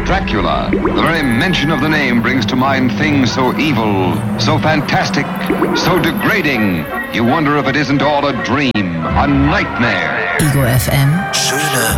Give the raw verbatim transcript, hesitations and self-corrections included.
Dracula. The very mention of the name brings to mind things so evil, so fantastic, so degrading. You wonder if it isn't all a dream, a nightmare. Ego F M. Schöne